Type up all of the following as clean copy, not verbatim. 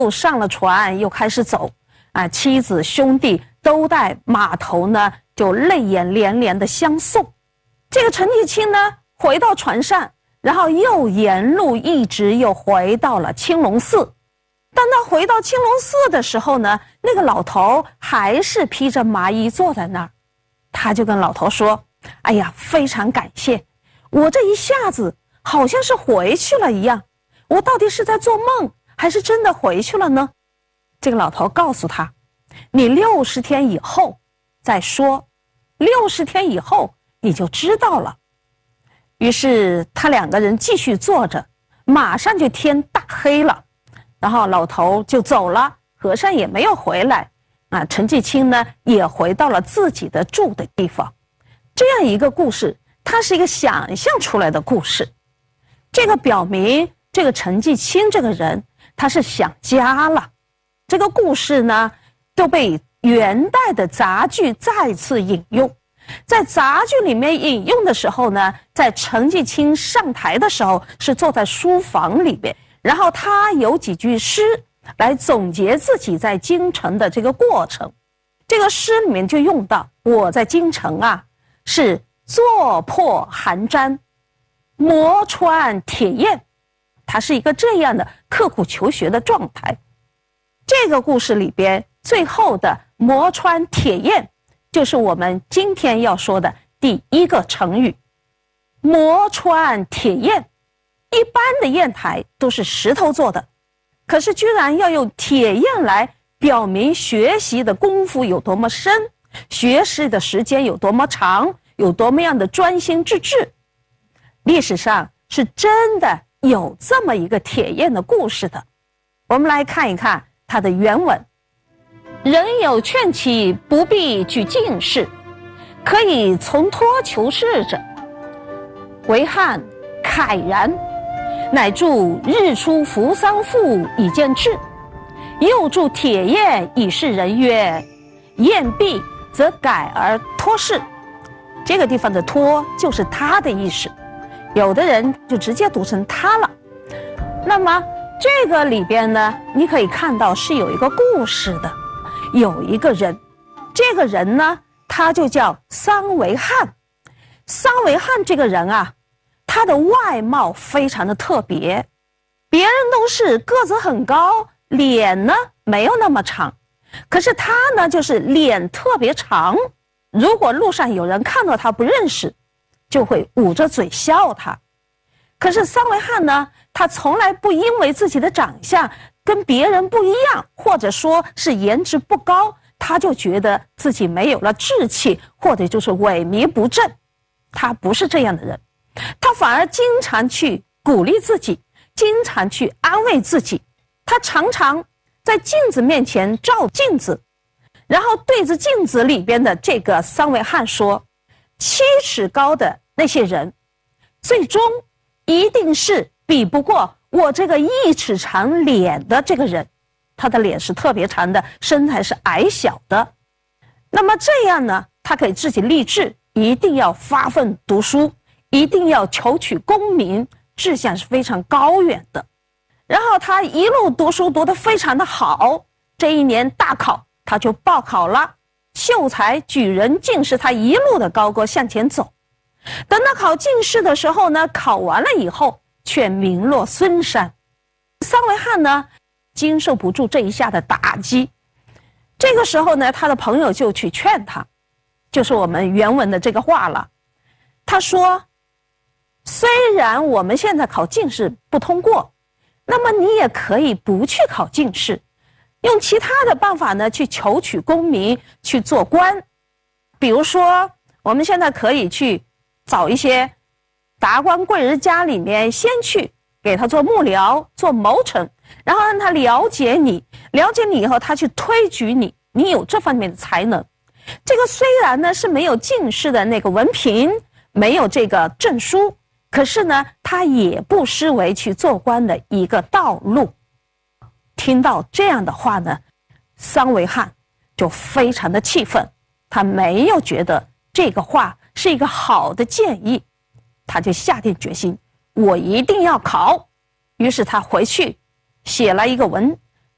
上了船，又开始走啊，妻子兄弟都在码头呢，就泪眼连连的相送。这个陈继清呢，回到船上，然后又沿路一直又回到了青龙寺。当他回到青龙寺的时候呢，那个老头还是披着麻衣坐在那儿。他就跟老头说：“哎呀，非常感谢，我这一下子好像是回去了一样，我到底是在做梦还是真的回去了呢？”这个老头告诉他：“你60天以后再说，60天以后你就知道了。”于是他2个人继续坐着，马上就天大黑了，然后老头就走了，和尚也没有回来啊。陈继清呢也回到了自己的住的地方。这样一个故事，它是一个想象出来的故事。这个表明这个陈继清这个人他是想家了。这个故事呢就被元代的杂剧再次引用。在杂剧里面引用的时候呢，在陈继清上台的时候是坐在书房里面，然后他有几句诗来总结自己在京城的这个过程。这个诗里面就用到：我在京城啊，是坐破寒毡，磨穿铁砚。他是一个这样的刻苦求学的状态。这个故事里边最后的磨穿铁砚，就是我们今天要说的第1个成语。磨穿铁砚，一般的砚台都是石头做的，可是居然要用铁砚来表明学习的功夫有多么深，学习的时间有多么长，有多么样的专心致志。历史上是真的有这么一个铁砚的故事的。我们来看一看它的原文：人有劝其不必举进士，可以从托求是者，为汉慨然，乃著日出扶桑赋以见志，又著铁砚以示人曰：砚毕则改而托士。这个地方的托就是他的意思，有的人就直接读成他了。那么这个里边呢，你可以看到是有一个故事的。有一个人，这个人呢，他就叫桑维翰。桑维翰这个人啊，他的外貌非常的特别，别人都是个子很高，脸呢没有那么长，可是他呢就是脸特别长。如果路上有人看到他不认识，就会捂着嘴笑他。可是桑维翰呢，他从来不因为自己的长相跟别人不一样，或者说是颜值不高，他就觉得自己没有了志气，或者就是萎靡不振。他不是这样的人，他反而经常去鼓励自己，经常去安慰自己。他常常在镜子面前照镜子，然后对着镜子里边的这个桑维翰说：7尺高的那些人，最终一定是比不过我这个1尺长脸的这个人。他的脸是特别长的，身材是矮小的。那么这样呢，他给自己立志，一定要发奋读书，一定要求取功名，志向是非常高远的。然后他一路读书读得非常的好，这一年大考他就报考了，秀才举人进士，他一路的高歌向前走。等到考进士的时候呢，考完了以后却名落孙山。桑维翰呢经受不住这一下的打击，这个时候呢，他的朋友就去劝他，就是我们原文的这个话了。他说：虽然我们现在考进士不通过，那么你也可以不去考进士，用其他的办法呢去求取功名，去做官。比如说我们现在可以去找一些达官贵人家里面，先去给他做幕僚，做谋臣，然后让他了解你，了解你以后他去推举你，你有这方面的才能。这个虽然呢是没有进士的那个文凭，没有这个证书，可是呢他也不失为去做官的一个道路。听到这样的话呢，桑维翰就非常的气愤，他没有觉得这个话是一个好的建议，他就下定决心，我一定要考。于是他回去写了一个文，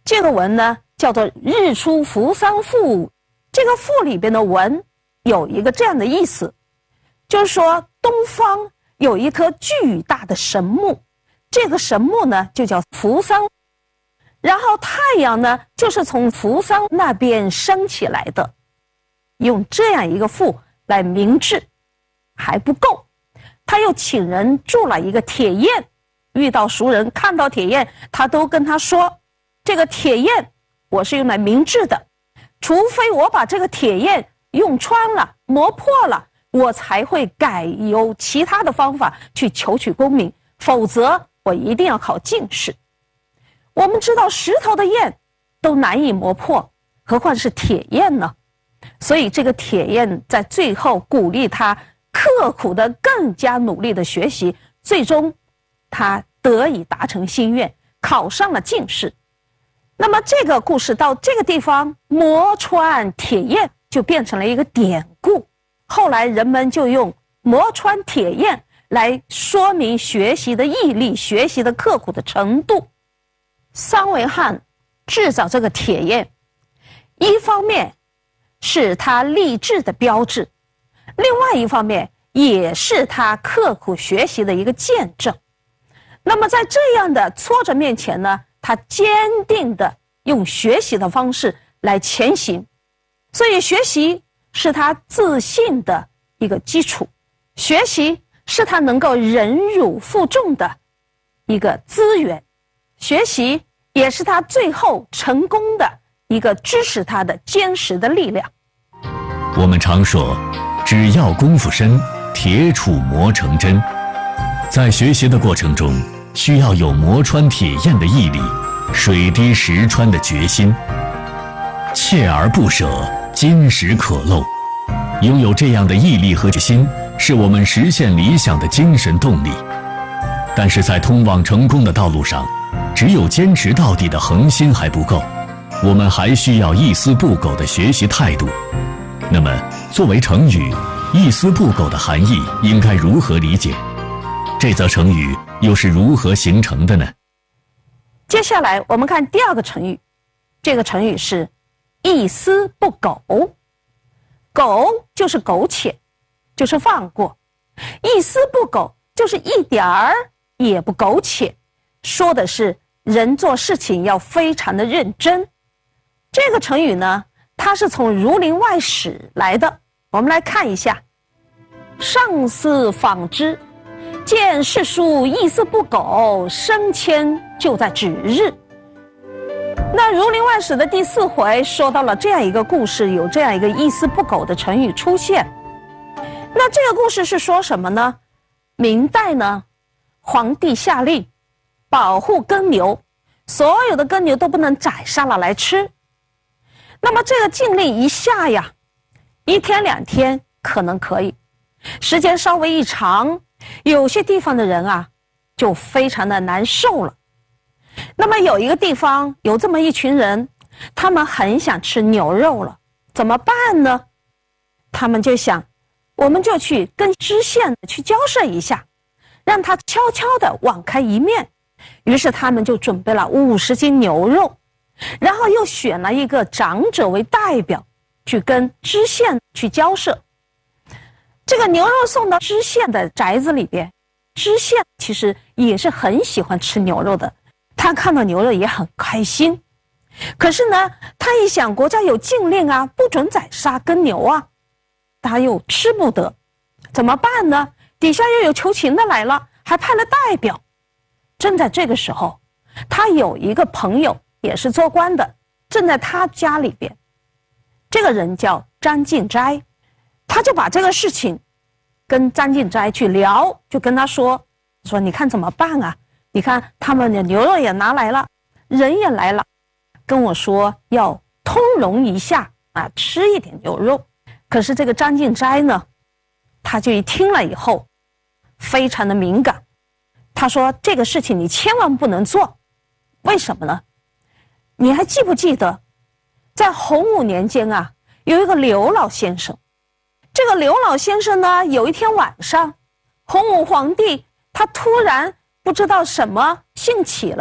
这个文呢叫做日出扶桑赋。这个赋里边的文有一个这样的意思，就是说东方有一棵巨大的神木，这个神木呢就叫扶桑，然后太阳呢就是从扶桑那边升起来的。用这样一个赋来明志还不够，他又请人铸了一个铁砚，遇到熟人看到铁砚，他都跟他说，这个铁砚我是用来明志的，除非我把这个铁砚用穿了磨破了，我才会改由其他的方法去求取功名，否则我一定要考进士。我们知道石头的砚都难以磨破，何况是铁砚呢？所以这个铁砚在最后鼓励他刻苦的更加努力的学习，最终他得以达成心愿，考上了进士。那么这个故事到这个地方，磨穿铁砚就变成了一个典故，后来人们就用磨穿铁砚来说明学习的毅力，学习的刻苦的程度。桑维翰制造这个铁砚，一方面是他励志的标志，另外一方面也是他刻苦学习的一个见证。那么在这样的挫折面前呢，他坚定地用学习的方式来前行，所以学习是他自信的一个基础，学习是他能够忍辱负重的一个资源，学习也是他最后成功的一个支持他的坚实的力量。 我们常说，只要功夫深，铁杵磨成针。在学习的过程中，需要有磨穿铁砚的毅力，水滴石穿的决心，锲而不舍，金石可镂。拥有这样的毅力和决心，是我们实现理想的精神动力。但是在通往成功的道路上，只有坚持到底的恒心还不够，我们还需要一丝不苟的学习态度。那么，作为成语，一丝不苟的含义应该如何理解？这则成语又是如何形成的呢？ 接下来我们看第二个成语，这个成语是一丝不苟。苟就是苟且，就是放过，一丝不苟就是一点儿也不苟且，说的是人做事情要非常的认真。这个成语呢，它是从《儒林外史》来的，我们来看一下。上司访之，见世书一丝不苟，升迁就在指日。那《儒林外史》的第4回说到了这样一个故事，有这样一个一丝不苟的成语出现。那这个故事是说什么呢？明代呢，皇帝下令保护耕牛，所有的耕牛都不能宰杀了来吃。那么这个禁令一下呀，1天2天可能可以，时间稍微一长，有些地方的人啊就非常的难受了。那么有一个地方有这么一群人，他们很想吃牛肉了，怎么办呢？他们就想，我们就去跟知县去交涉一下，让他悄悄地网开一面。于是他们就准备了50斤牛肉，然后又选了一个长者为代表，去跟知县去交涉。这个牛肉送到知县的宅子里边，知县其实也是很喜欢吃牛肉的，他看到牛肉也很开心。可是呢，他一想国家有禁令啊，不准宰杀耕牛啊，他又吃不得，怎么办呢？底下又有求情的来了，还派了代表。正在这个时候，他有一个朋友也是做官的，正在他家里边。这个人叫张进斋，他就把这个事情跟张进斋去聊，就跟他说你看怎么办啊？你看他们的牛肉也拿来了，人也来了，跟我说要通融一下啊，吃一点牛肉。可是这个张进斋呢，他就一听了以后非常的敏感，他说这个事情你千万不能做。为什么呢？你还记不记得在洪武年间啊，有一个刘老先生。这个刘老先生呢，有一天晚上，洪武皇帝他突然不知道什么兴起了，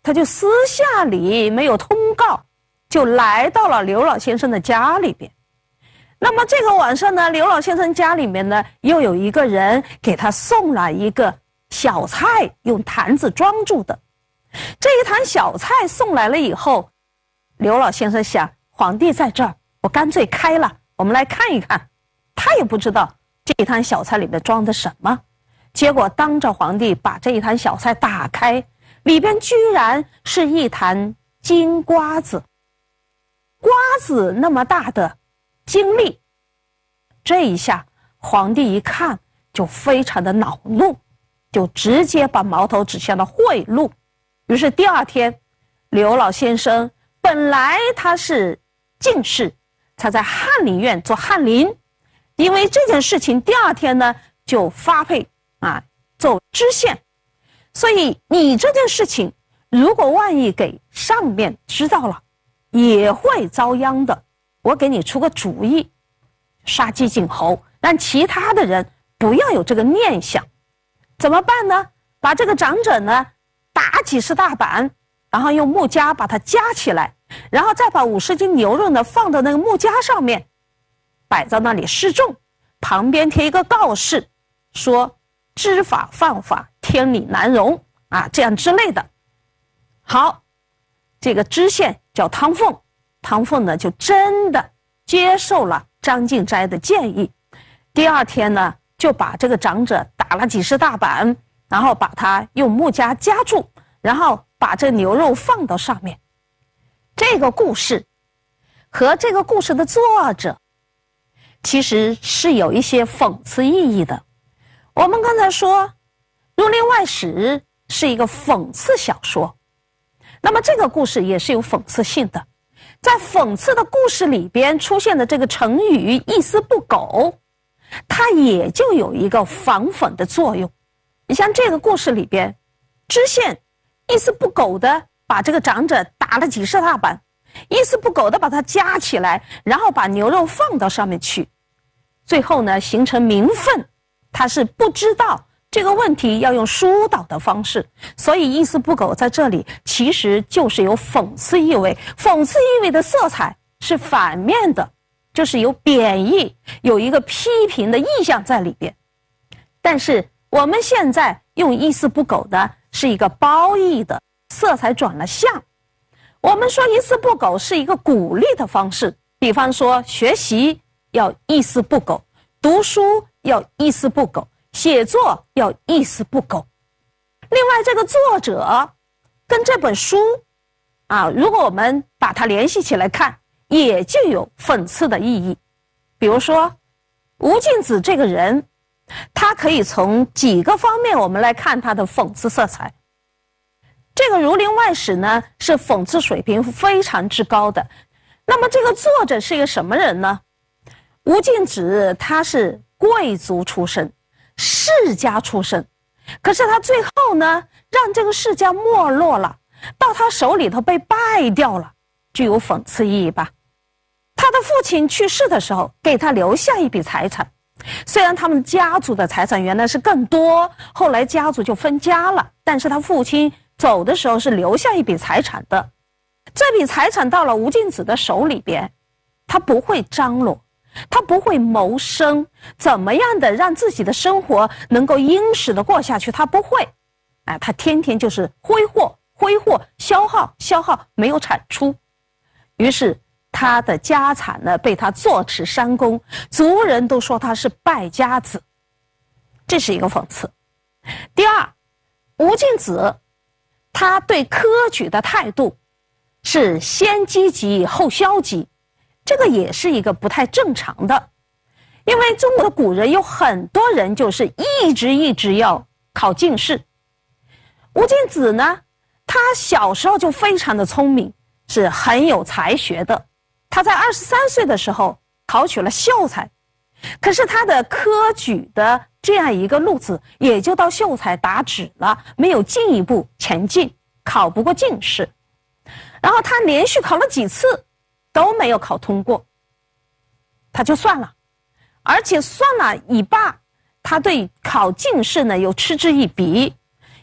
他就私下里没有通告，就来到了刘老先生的家里边。那么这个晚上呢，刘老先生家里面呢，又有一个人给他送了一个小菜，用坛子装住的。这一坛小菜送来了以后，刘老先生想，皇帝在这儿，我干脆开了，我们来看一看。他也不知道这一坛小菜里面装的什么，结果当着皇帝把这一坛小菜打开，里边居然是一坛金瓜子，瓜子那么大的金粒。这一下皇帝一看就非常的恼怒，就直接把矛头指向了贿赂。于是第二天，刘老先生本来他是进士，他在翰林院做翰林，因为这件事情第二天呢就发配做知县。所以你这件事情如果万一给上面知道了，也会遭殃的。我给你出个主意，杀鸡儆猴，让其他的人不要有这个念想。怎么办呢？把这个长者呢打几十大板，然后用木夹把它夹起来，然后再把50斤牛肉呢放到那个木夹上面，摆在那里示众，旁边贴一个告示，说知法犯法，天理难容这样之类的。好，这个知县叫汤凤，汤凤呢就真的接受了张敬斋的建议。第二天呢，就把这个长者打了几十大板，然后把他用木夹夹住，然后把这牛肉放到上面。这个故事和这个故事的作者其实是有一些讽刺意义的。我们刚才说《儒林外史》是一个讽刺小说，那么这个故事也是有讽刺性的。在讽刺的故事里边出现的这个成语一丝不苟，它也就有一个防讽的作用。你像这个故事里边，知县一丝不苟的把这个长者打了几十大板，一丝不苟的把它夹起来，然后把牛肉放到上面去，最后呢形成民愤。他是不知道这个问题要用疏导的方式，所以一丝不苟在这里其实就是有讽刺意味。讽刺意味的色彩是反面的，就是有贬义，有一个批评的意象在里边。但是我们现在用一丝不苟的是一个褒义的，色彩转了向。我们说一丝不苟是一个鼓励的方式，比方说学习要一丝不苟，读书要一丝不苟，写作要一丝不苟。另外这个作者跟这本书如果我们把它联系起来看，也就有讽刺的意义。比如说吴敬梓这个人，他可以从几个方面我们来看他的讽刺色彩。这个《儒林外史》呢是讽刺水平非常之高的。那么这个作者是一个什么人呢？吴敬梓他是贵族出身，世家出身，可是他最后呢让这个世家没落了，到他手里头被败掉了，具有讽刺意义吧。他的父亲去世的时候给他留下一笔财产，虽然他们家族的财产原来是更多，后来家族就分家了，但是他父亲走的时候是留下一笔财产的。这笔财产到了吴敬梓的手里边，他不会张罗，他不会谋生，怎么样的让自己的生活能够殷实的过下去，他不会。他天天就是挥霍，消耗，没有产出。于是他的家产呢被他坐吃山空，族人都说他是败家子，这是一个讽刺。第二，吴敬梓他对科举的态度是先积极后消极，这个也是一个不太正常的。因为中国的古人有很多人就是一直要考进士。吴敬梓呢，他小时候就非常的聪明，是很有才学的。他在23岁的时候考取了秀才，可是他的科举的这样一个路子也就到秀才打止了，没有进一步前进，考不过进士。然后他连续考了几次都没有考通过，他就算了，而且算了一罢，他对考进士呢又嗤之以鼻，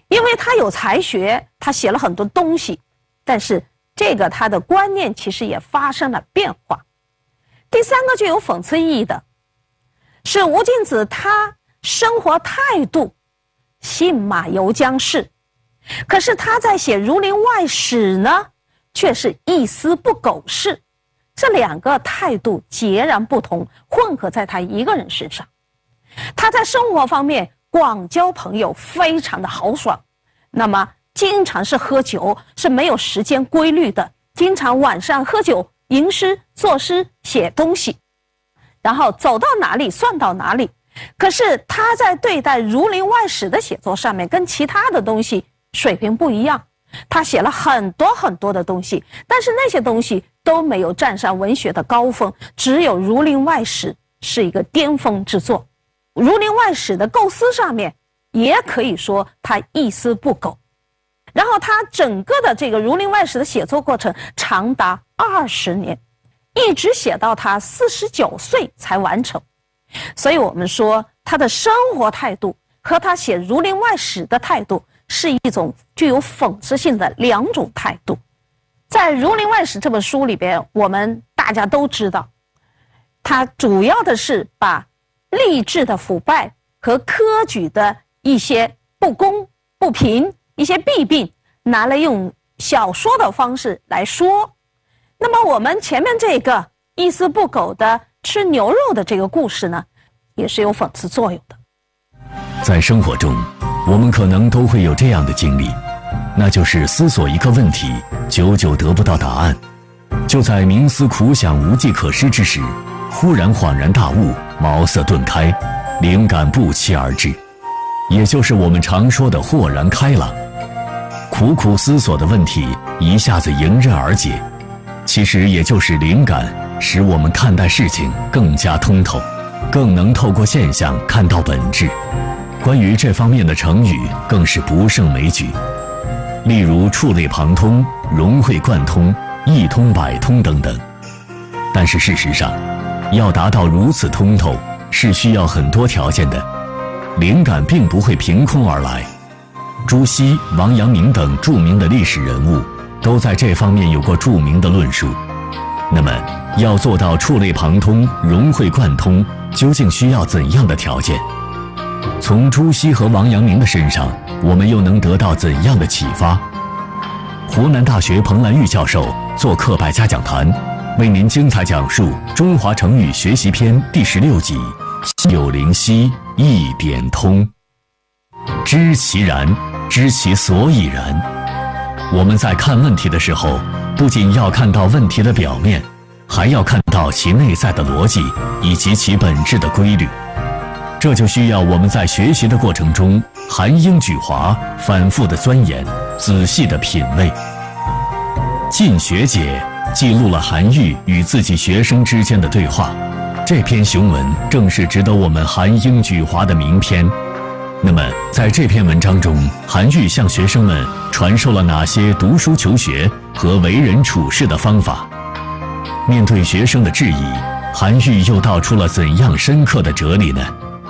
因为他有才学，他写了很多东西，但是这个他的观念其实也发生了变化。第三个具有讽刺意义的是吴敬梓他生活态度信马由缰式，可是他在写《儒林外史》呢，却是一丝不苟式，这两个态度截然不同，混合在他一个人身上。他在生活方面广交朋友，非常的豪爽，那么经常是喝酒，是没有时间规律的，经常晚上喝酒吟诗作诗写东西，然后走到哪里算到哪里。可是他在对待《儒林外史》的写作上面跟其他的东西水平不一样，他写了很多很多的东西，但是那些东西都没有站上文学的高峰，只有《儒林外史》是一个巅峰之作。《儒林外史》的构思上面也可以说他一丝不苟，然后他整个的这个《儒林外史》的写作过程长达20年，一直写到他49岁才完成。所以我们说他的生活态度和他写《儒林外史》的态度是一种具有讽刺性的两种态度。在《儒林外史》这本书里边，我们大家都知道，他主要的是把吏治的腐败和科举的一些不公不平、一些弊病拿来用小说的方式来说。那么我们前面这个一丝不苟的吃牛肉的这个故事呢，也是有讽刺作用的。 在生活中，我们可能都会有这样的经历，那就是思索一个问题，久久得不到答案，就在冥思苦想无计可施之时，忽然恍然大悟，茅塞顿开，灵感不期而至，也就是我们常说的豁然开朗。苦苦思索的问题一下子迎刃而解，其实也就是灵感使我们看待事情更加通透，更能透过现象看到本质。关于这方面的成语更是不胜枚举，例如触类旁通、融会贯通、一通百通等等。但是事实上，要达到如此通透是需要很多条件的，灵感并不会凭空而来。朱熹、王阳明等著名的历史人物都在这方面有过著名的论述。那么要做到触类旁通、融会贯通，究竟需要怎样的条件？从朱熹和王阳明的身上，我们又能得到怎样的启发？湖南大学彭兰玉教授做客百家讲坛，为您精彩讲述《中华成语学习篇》第16集“心有灵犀一点通”。知其然，知其所以然。我们在看问题的时候，不仅要看到问题的表面，还要看到其内在的逻辑以及其本质的规律。这就需要我们在学习的过程中含英举华，反复的钻研，仔细的品味。进学解记录了韩愈与自己学生之间的对话，这篇雄文正是值得我们含英举华的名篇。那么在这篇文章中，韩愈向学生们传授了哪些读书求学和为人处事的方法？面对学生的质疑，韩愈又道出了怎样深刻的哲理呢？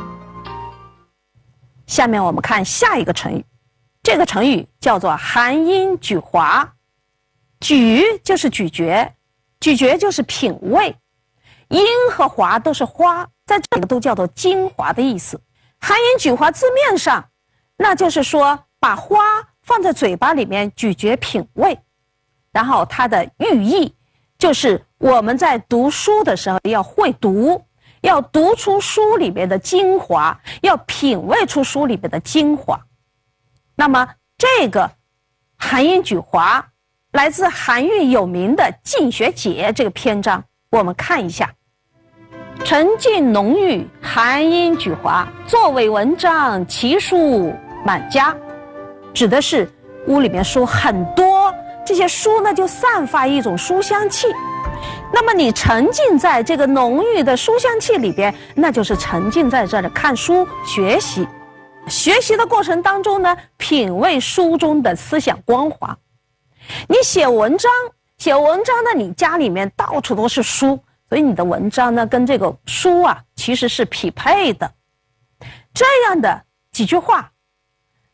下面我们看下一个成语，这个成语叫做含英举华。举就是咀嚼，咀嚼就是品味，英和华都是花，在这里都叫做精华的意思。含英举华字面上，那就是说把花放在嘴巴里面咀嚼品味，然后它的寓意就是我们在读书的时候要会读，要读出书里面的精华，要品味出书里面的精华。那么这个含英举华来自韩愈有名的《进学解》这个篇章，我们看一下。沉静浓郁，含英举华，作为文章，奇书满家。指的是屋里面书很多，这些书呢就散发一种书香气。那么你沉浸在这个浓郁的书香气里边，那就是沉浸在这里看书学习。学习的过程当中呢，品味书中的思想光华。你写文章呢，你家里面到处都是书，所以你的文章呢跟这个书啊其实是匹配的。这样的几句话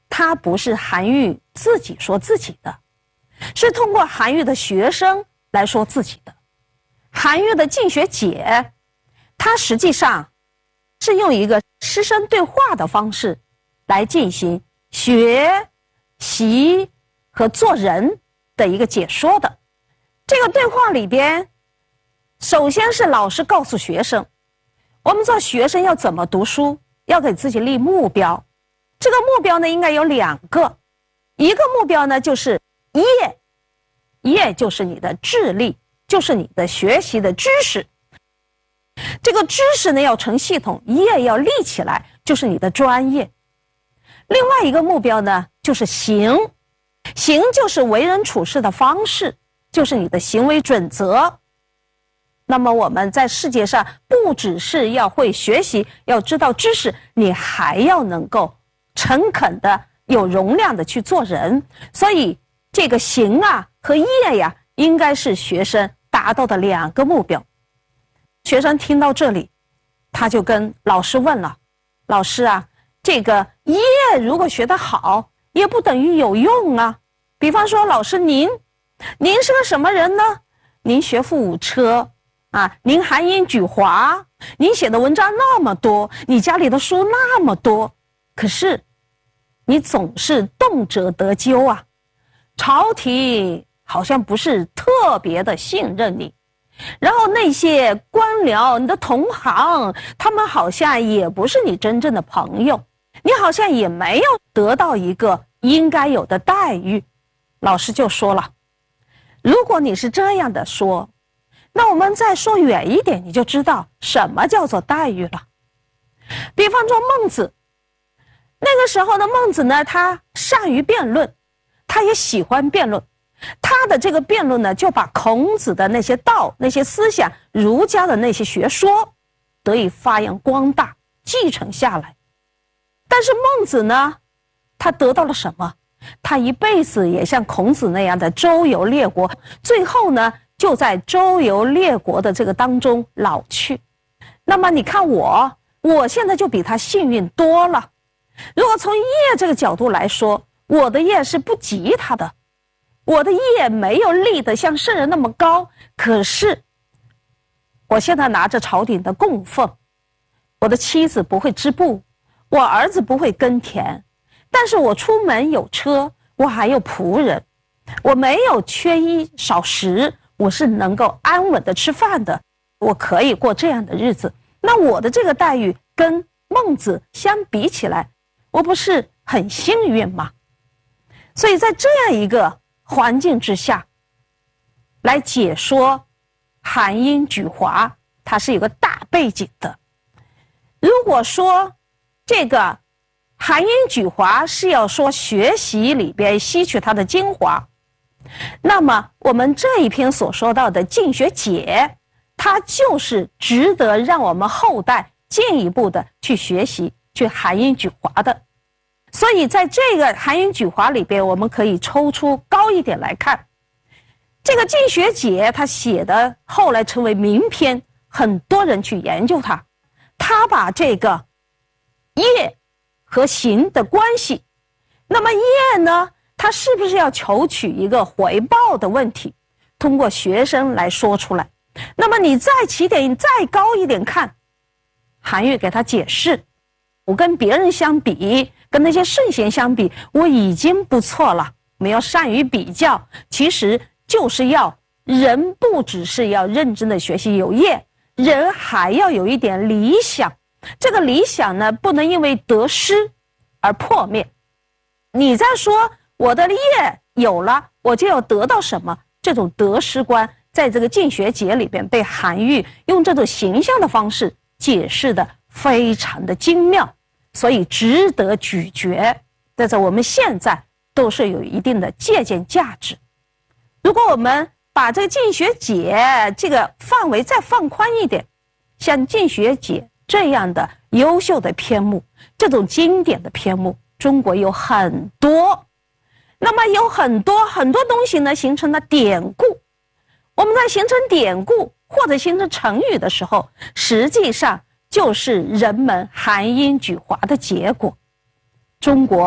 它不是韩愈自己说自己的，是通过韩愈的学生来说自己的。韩愈的《进学解》，它实际上是用一个师生对话的方式来进行学习和做人的一个解说的。这个对话里边，首先是老师告诉学生，我们做学生要怎么读书，要给自己立目标。这个目标呢，应该有2个，一个目标呢就是业就是你的智力，就是你的学习的知识。这个知识呢要成系统，业要立起来，就是你的专业。另外一个目标呢就是行就是为人处事的方式，就是你的行为准则。那么我们在世界上不只是要会学习，要知道知识，你还要能够诚恳的、有容量的去做人。所以这个行啊和业呀，应该是学生达到的2个目标。学生听到这里，他就跟老师问了，老师啊，这个业如果学得好，也不等于有用啊。比方说，老师您是个什么人呢？您学富五车啊，您含英举华，您写的文章那么多，你家里的书那么多，可是你总是动辄得咎啊，朝廷好像不是特别的信任你，然后那些官僚，你的同行，他们好像也不是你真正的朋友，你好像也没有得到一个应该有的待遇。老师就说了，如果你是这样的说，那我们再说远一点，你就知道什么叫做待遇了。比方说孟子，那个时候的孟子呢，他善于辩论，他也喜欢辩论，他的这个辩论呢，就把孔子的那些道、那些思想、儒家的那些学说得以发扬光大，继承下来。但是孟子呢，他得到了什么？他一辈子也像孔子那样的周游列国，最后呢，就在周游列国的这个当中老去。那么你看我现在就比他幸运多了。如果从业这个角度来说，我的业是不及他的，我的业没有立得像圣人那么高，可是我现在拿着朝廷的供奉，我的妻子不会织布，我儿子不会耕田，但是我出门有车，我还有仆人，我没有缺衣少食，我是能够安稳的吃饭的，我可以过这样的日子。那我的这个待遇跟孟子相比起来，我不是很幸运吗？所以在这样一个环境之下来解说含英举华，它是有个大背景的。如果说这个含英举华是要说学习里边吸取它的精华，那么我们这一篇所说到的《进学解》，它就是值得让我们后代进一步的去学习，去含英举华的。所以在这个含英举华里边，我们可以抽出高一点来看，这个《进学解》它写的后来成为名篇，很多人去研究它，他把这个业和行的关系，那么业呢，它是不是要求取一个回报的问题，通过学生来说出来。那么你再起点，你再高一点看，韩愈给他解释，我跟别人相比，跟那些圣贤相比，我已经不错了。我们要善于比较，其实就是要人不只是要认真的学习有业，人还要有一点理想。这个理想呢，不能因为得失而破灭。你在说我的业有了，我就要得到什么，这种得失观在这个《进学解》里边被韩愈用这种形象的方式解释的非常的精妙，所以值得咀嚼，在我们现在都是有一定的借鉴价值。如果我们把这个《进学解》这个范围再放宽一点，像《进学解》这样的优秀的篇目，这种经典的篇目，中国有很多。那么有很多东西呢，形成了典故。我们在形成典故或者形成成语的时候，实际上就是人们含英举华的结果。中国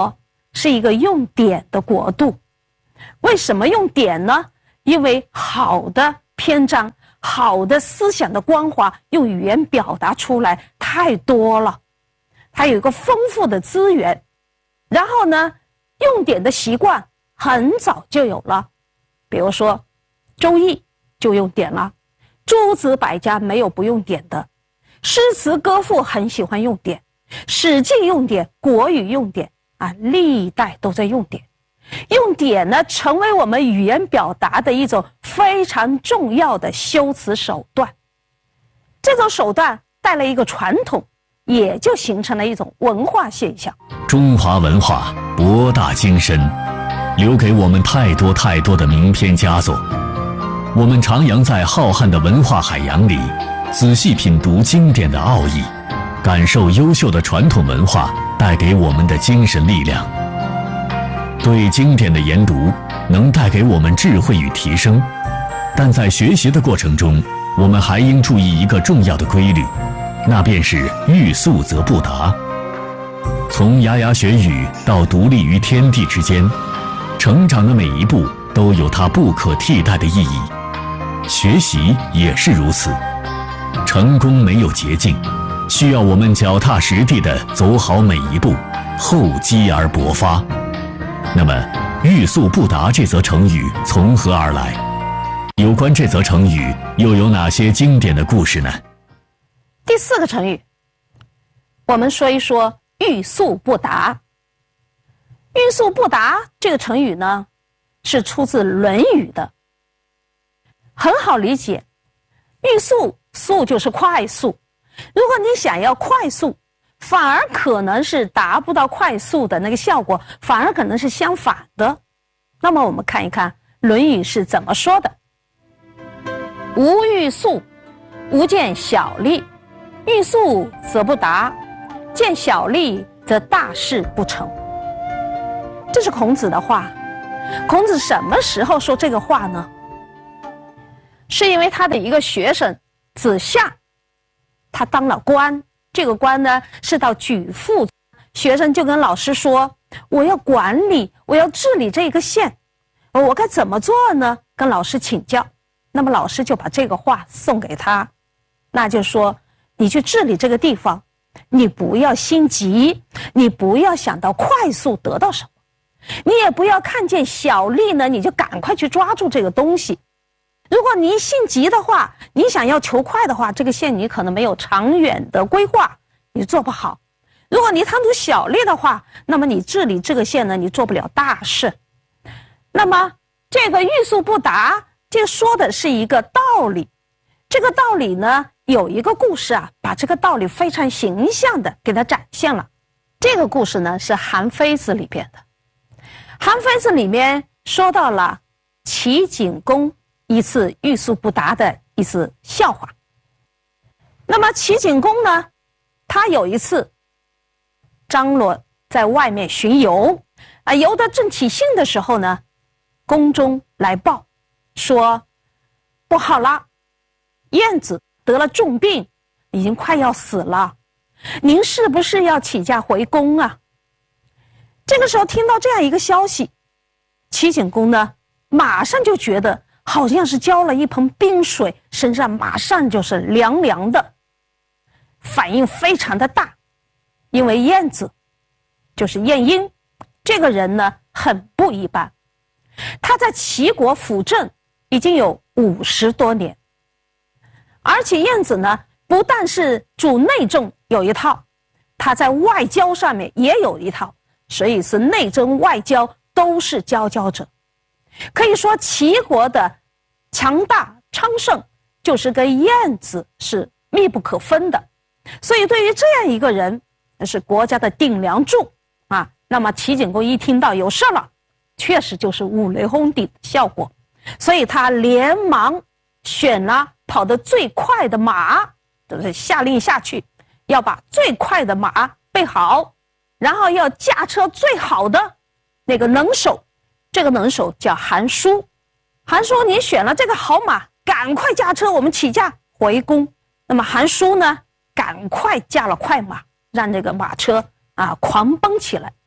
是一个用典的国度。为什么用典呢？因为好的篇章、好的思想的光华用语言表达出来太多了，它有一个丰富的资源。然后呢，用典的习惯很早就有了，比如说周易就用典了，诸子百家没有不用典的，诗词歌赋很喜欢用典，史记用典，国语用典啊，历代都在用典。用典呢，成为我们语言表达的一种非常重要的修辞手段。这种手段带来一个传统，也就形成了一种文化现象。 中华文化博大精深，留给我们太多太多的名篇佳作。我们徜徉在浩瀚的文化海洋里，仔细品读经典的奥义，感受优秀的传统文化带给我们的精神力量。对经典的研读能带给我们智慧与提升，但在学习的过程中，我们还应注意一个重要的规律，那便是欲速则不达。从牙牙学语到独立于天地之间，成长的每一步都有它不可替代的意义。学习也是如此，成功没有捷径，需要我们脚踏实地地走好每一步，厚积而薄发。那么欲速不达这则成语从何而来？有关这则成语又有哪些经典的故事呢？ 第4个成语，我们说一说欲速不达。欲速不达这个成语呢，是出自《论语》的，很好理解。欲速，速就是快速，如果你想要快速，反而可能是达不到快速的那个效果，反而可能是相反的。那么我们看一看《论语》是怎么说的。吾欲速，吾见小利，欲速则不达，见小利则大事不成。这是孔子的话。孔子什么时候说这个话呢？是因为他的一个学生子夏，他当了官，这个官呢是到举父，学生就跟老师说，我要管理，我要治理这个县，我该怎么做呢？跟老师请教。那么老师就把这个话送给他，那就说，你去治理这个地方，你不要心急，你不要想到快速得到什么，你也不要看见小利呢你就赶快去抓住这个东西。如果你心急的话，你想要求快的话，这个县你可能没有长远的规划，你做不好。如果你贪图小利的话，那么你治理这个县呢，你做不了大事。那么这个欲速不达，这说的是一个道理。这个道理呢，有一个故事啊，把这个道理非常形象的给它展现了。这个故事呢，是《韩非子》里边的。《韩非子》里面说到了齐景公一次欲速不达的一次笑话。那么齐景公呢，他有一次张罗在外面巡游，游得正起兴的时候呢，宫中来报说，不好了，晏子得了重病，已经快要死了，您是不是要起驾回宫啊？这个时候听到这样一个消息，齐景公呢马上就觉得好像是浇了一盆冰水，身上马上就是凉凉的，反应非常的大。因为晏子就是晏婴这个人呢很不一般，他在齐国辅政已经有50多年，而且晏子呢不但是主内政有一套，他在外交上面也有一套，所以是内政外交都是佼佼者。可以说齐国的强大昌盛就是跟晏子是密不可分的，所以对于这样一个人，那是国家的顶梁柱啊。那么齐景公一听到有事了，确实就是五雷轰顶的效果，所以他连忙选了跑得最快的马，就是下令下去要把最快的马备好，然后要驾车最好的那个能手，这个能手叫韩叔。韩叔，你选了这个好马，赶快驾车，我们起驾回宫。那么韩叔呢，赶快驾了快马，让这个马车狂奔起来。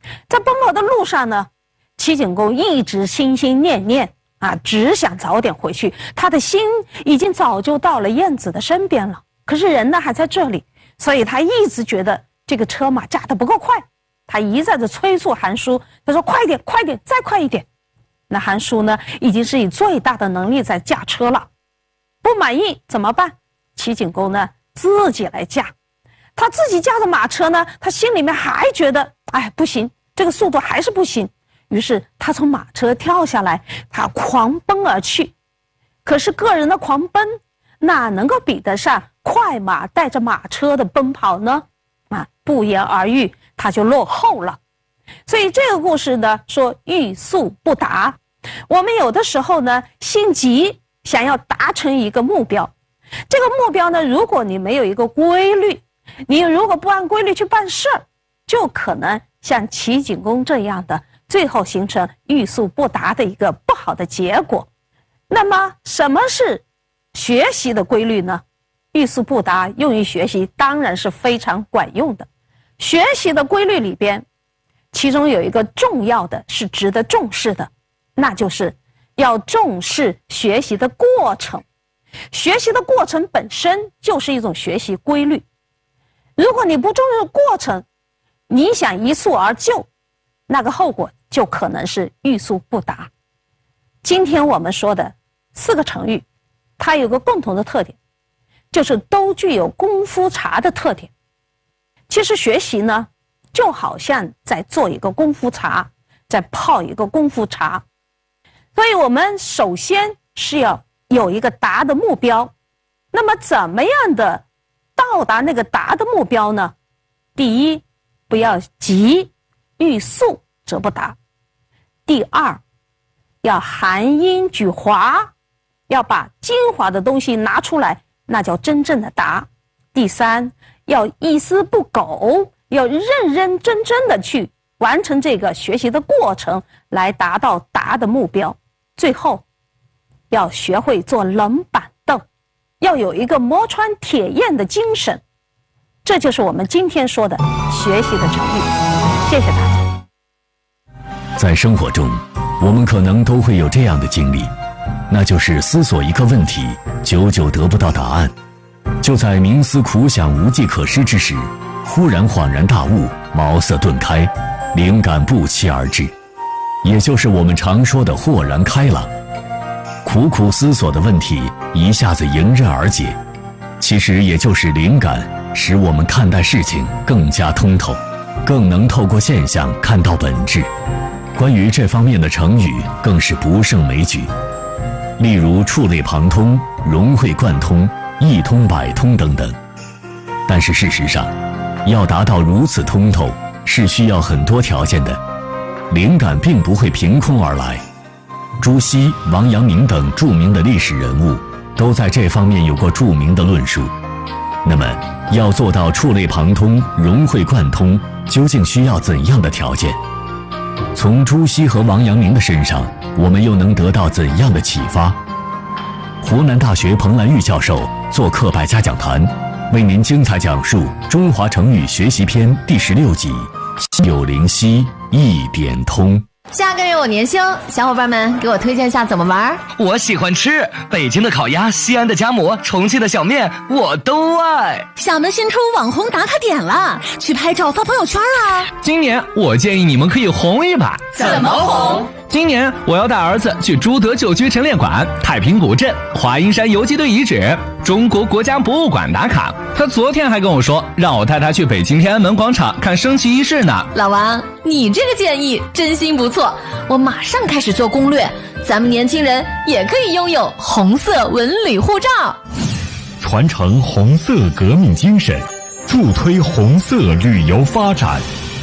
在奔跑的路上呢，齐景公一直心心念念啊，只想早点回去。他的心已经早就到了晏子的身边了，可是人呢还在这里，所以他一直觉得这个车马驾得不够快。他一再的催促韩叔，他说快点快点，再快一点。那韩叔呢已经是以最大的能力在驾车了，不满意怎么办？齐景公呢自己来驾。他自己驾着马车呢，他心里面还觉得哎不行，这个速度还是不行。于是他从马车跳下来，他狂奔而去。可是个人的狂奔哪能够比得上快马带着马车的奔跑呢？啊，不言而喻，他就落后了。所以这个故事呢说欲速不达。我们有的时候呢心急，想要达成一个目标，这个目标呢如果你没有一个规律，你如果不按规律去办事儿，就可能像齐景公这样的，最后形成欲速不达的一个不好的结果。那么什么是学习的规律呢？欲速不达用于学习当然是非常管用的。学习的规律里边，其中有一个重要的是值得重视的，那就是要重视学习的过程。学习的过程本身就是一种学习规律。如果你不重视过程，你想一蹴而就，那个后果就可能是欲速不达。今天我们说的4个成语，它有个共同的特点，就是都具有功夫茶的特点。其实学习呢，就好像在做一个功夫茶，在泡一个功夫茶。所以我们首先是要有一个达的目标。那么怎么样的到达那个达的目标呢？第一，不要急，欲速则不达。第二，要含阴举华，要把精华的东西拿出来，那叫真正的达。第三，要一丝不苟，要认认真真的去完成这个学习的过程，来达到达的目标。最后，要学会做冷板凳，要有一个磨穿铁砚的精神。这就是我们今天说的学习的成语。谢谢大家。 在生活中，我们可能都会有这样的经历，那就是思索一个问题，久久得不到答案。就在冥思苦想无计可施之时，忽然恍然大悟，茅塞顿开，灵感不期而至，也就是我们常说的豁然开朗。苦苦思索的问题一下子迎刃而解，其实也就是灵感使我们看待事情更加通透，更能透过现象看到本质。关于这方面的成语更是不胜枚举，例如触类旁通、融会贯通、一通百通等等。但是事实上，要达到如此通透，是需要很多条件的。灵感并不会凭空而来。朱熹、王阳明等著名的历史人物都在这方面有过著名的论述。那么，要做到触类旁通、融会贯通，究竟需要怎样的条件？从朱熹和王阳明的身上，我们又能得到怎样的启发？湖南大学彭兰玉教授做客百家讲坛，为您精彩讲述《中华成语学习篇》第16集：心有灵犀一点通。 下个月我年休，小伙伴们给我推荐一下怎么玩。 我喜欢吃北京的烤鸭、西安的夹馍、重庆的小面，我都爱。 厦门新出网红打卡点了，去拍照发朋友圈啊！ 今年我建议你们可以红一把。 怎么红？ 今年我要带儿子去朱德旧居陈列馆、太平古镇、华阴山游击队遗址、中国国家博物馆打卡。他昨天还跟我说，让我带他去北京天安门广场看升旗仪式呢。 老王，你这个建议真心不错，我马上开始做攻略。咱们年轻人也可以拥有红色文旅护照， 传承红色革命精神，助推红色旅游发展。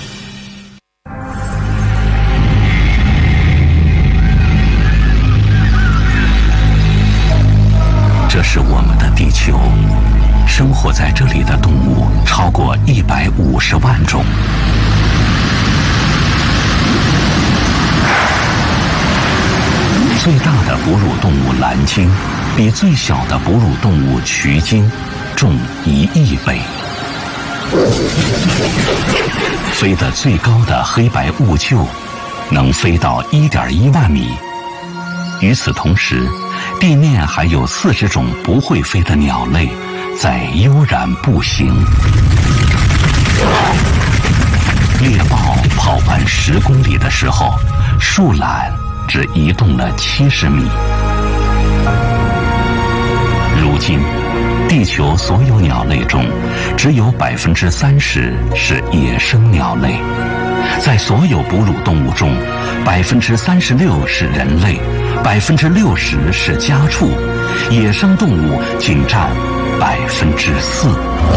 这是我们的地球，生活在这里的动物超过150万种。最大的哺乳动物蓝鲸比最小的哺乳动物渠鲸重1亿倍。 飞得最高的黑白兀鹫能飞到1.1万米。与此同时，地面还有40种不会飞的鸟类在悠然步行。猎豹跑完10公里的时候，树懒只移动了70米。如今，地球所有鸟类中，只有30%是野生鸟类。在所有哺乳动物中，36%是人类，60%是家畜，野生动物仅占4%。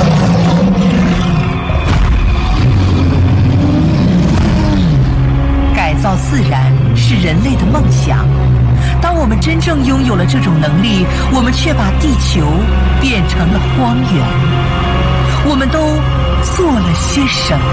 改造自然是人类的梦想。当我们真正拥有了这种能力，我们却把地球变成了荒原。我们都做了些什么？